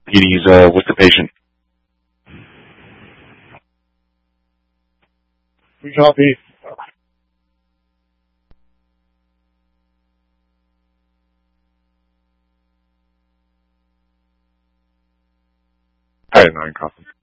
PD's with the patient. We copy. Hi, 9 copy.